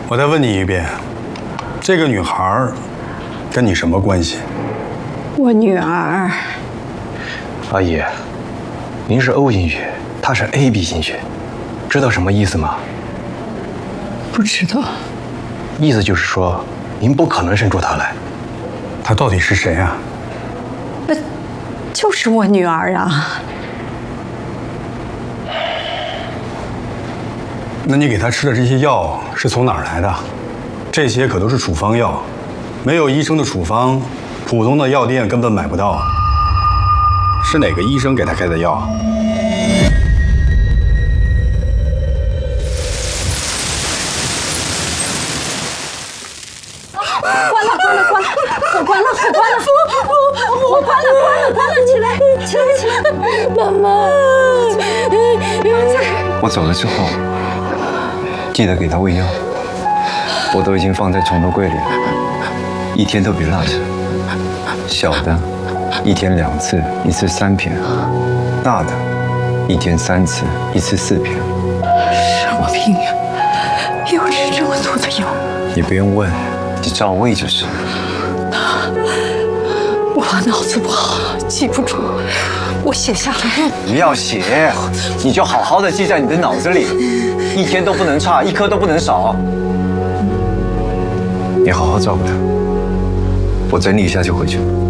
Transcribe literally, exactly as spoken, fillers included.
我再问你一遍，这个女孩跟你什么关系？ 我女儿。 阿姨，您是 O 型血，她是 A B 型血，知道什么意思吗？ 不知道。 意思就是说，您不可能生出她来。 她到底是谁啊？ 那就是我女儿啊。 那你给她吃的这些药是从哪儿来的？这些可都是处方药，没有医生的处方，普通的药店根本买不到。是哪个医生给她开的药？ 关了，关了，关了，我关了，我关了，我我关了，关了，关了，起来，起来，起来，妈妈， 我走了之后，记得给他喂药，我都已经放在床头柜里了，一天都别落下。小的，一天两次，一次三片；大的，一天三次，一次四片。 什么病呀？要吃这么多的药？ 你不用问，你照喂就是。 我脑子不好，记不住，我写下来。 不要写，你就好好的记在你的脑子里，一天都不能差，一颗都不能少。你好好照顾他，我整理一下就回去。